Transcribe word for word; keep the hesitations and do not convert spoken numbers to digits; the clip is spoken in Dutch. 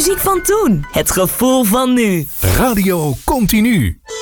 muziek van toen. Het gevoel van nu. Radio Continu.